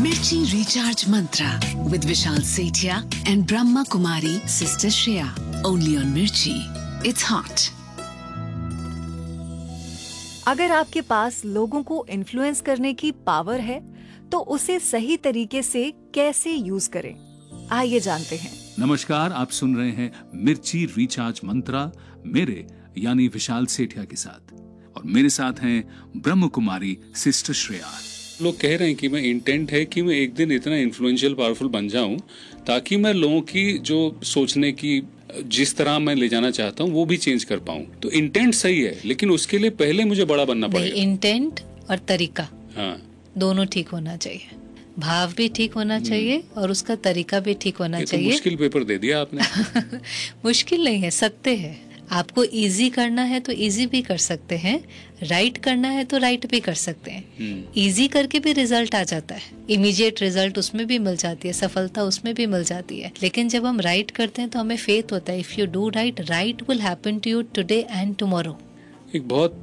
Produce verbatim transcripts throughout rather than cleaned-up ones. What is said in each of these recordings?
Mirchi Recharge Mantra with Vishal Sethia and Brahma Kumari Sister Shreya. Only on Mirchi. It's hot. अगर आपके पास लोगों को influence करने की पावर है तो उसे सही तरीके से कैसे यूज करें, आइए जानते हैं। नमस्कार, आप सुन रहे हैं मिर्ची रिचार्ज मंत्रा मेरे यानी विशाल सेठिया के साथ, और मेरे साथ हैं ब्रह्म कुमारी सिस्टर श्रेया। लोग कह रहे हैं कि मैं इंटेंट है कि मैं एक दिन इतना इन्फ्लुएंशियल पावरफुल बन जाऊं ताकि मैं लोगों की जो सोचने की जिस तरह मैं ले जाना चाहता हूं वो भी चेंज कर पाऊं। तो इंटेंट सही है, लेकिन उसके लिए पहले मुझे बड़ा बनना पड़ेगा। इंटेंट और तरीका, हाँ, दोनों ठीक होना चाहिए। भाव भी ठीक होना चाहिए और उसका तरीका भी ठीक होना चाहिए। तो मुश्किल पेपर दे दिया आपने। मुश्किल नहीं है, सत्य है। आपको इजी करना है तो इजी भी कर सकते हैं, राइट करना है तो राइट भी कर सकते हैं। इजी करके भी रिजल्ट आ जाता है, इमीडिएट रिजल्ट उसमें भी मिल जाती है, सफलता उसमें भी मिल जाती है। लेकिन जब हम राइट करते हैं तो हमें फेथ होता है, if you do right, right will happen to you today and tomorrow. एक बहुत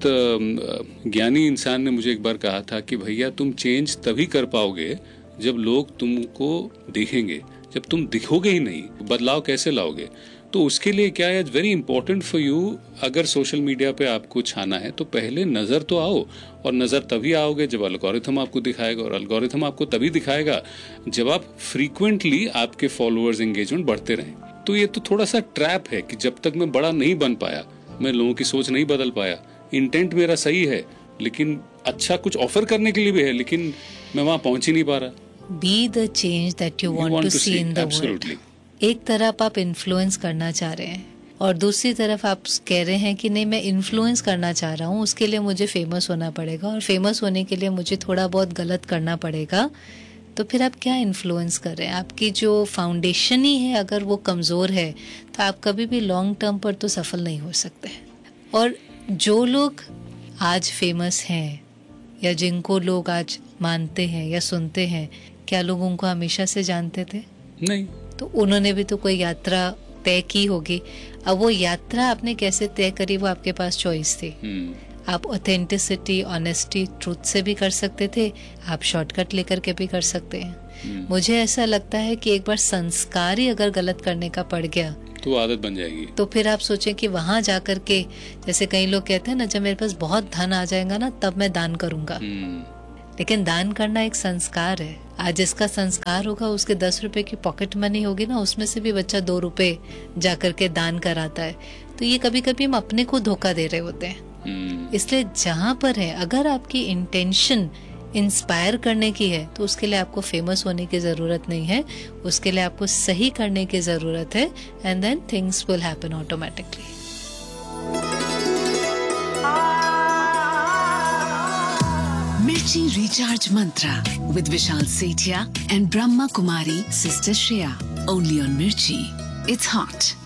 ज्ञानी इंसान ने मुझे एक बार कहा था कि भैया तुम चेंज तभी कर पाओगे जब लोग तुमको देखेंगे। जब तुम दिखोगे ही नहीं, बदलाव कैसे लाओगे? तो उसके लिए क्या है, वेरी इंपॉर्टेंट फॉर यू, अगर सोशल मीडिया पे आपको छाना है तो पहले नजर तो आओ, और नजर तभी आओगे जब एल्गोरिथम आपको दिखाएगा, और एल्गोरिथम आपको तभी दिखाएगा जब आप फ्रीक्वेंटली आपके फॉलोअर्स एंगेजमेंट बढ़ते रहें। तो ये तो थोड़ा सा ट्रैप है कि जब तक मैं बड़ा नहीं बन पाया, मैं लोगों की सोच नहीं बदल पाया, इंटेंट मेरा सही है, लेकिन अच्छा कुछ ऑफर करने के लिए भी है, लेकिन मैं वहां पहुंच ही नहीं पा रहा। Be the change that you want to C in the world. एक तरफ आप इन्फ्लुएंस करना चाह रहे हैं और दूसरी तरफ आप कह रहे हैं कि नहीं, मैं इन्फ्लुएंस करना चाह रहा हूँ, उसके लिए मुझे फेमस होना पड़ेगा, और फेमस होने के लिए मुझे थोड़ा बहुत गलत करना पड़ेगा। तो फिर आप क्या इन्फ्लुएंस कर रहे हैं? आपकी जो फाउंडेशन ही है अगर वो कमज़ोर है तो आप कभी भी लॉन्ग टर्म पर तो सफल नहीं हो सकते। और जो लोग आज फेमस हैं या जिनको लोग आज मानते हैं या सुनते हैं, क्या लोग उनको हमेशा से जानते थे? नहीं। तो उन्होंने भी तो कोई यात्रा तय की होगी। अब वो यात्रा आपने कैसे तय करी, वो आपके पास चॉइस थी। आप ऑथेंटिसिटी, ऑनेस्टी, ट्रूथ से भी कर सकते थे, आप शॉर्टकट लेकर के भी कर सकते हैं। मुझे ऐसा लगता है कि एक बार संस्कार ही अगर गलत करने का पड़ गया तो आदत बन जाएगी। तो फिर आप सोचें कि वहां जाकर के, जैसे कई लोग कहते हैं ना, जब मेरे पास बहुत धन आ जाएगा ना तब मैं दान करूंगा। लेकिन दान करना एक संस्कार है। आज जिसका संस्कार होगा उसके दस रुपए की पॉकेट मनी होगी ना, उसमें से भी बच्चा दो रुपए जाकर के दान कराता है। तो ये कभी कभी हम अपने को धोखा दे रहे होते हैं। इसलिए जहां पर है, अगर आपकी इंटेंशन इंस्पायर करने की है तो उसके लिए आपको फेमस होने की जरूरत नहीं है, उसके लिए आपको सही करने की जरूरत है, and then things will happen automatically. Mirchi Recharge Mantra with Vishal Sethia and Brahma Kumari Sister Shreya. Only on Mirchi. It's hot.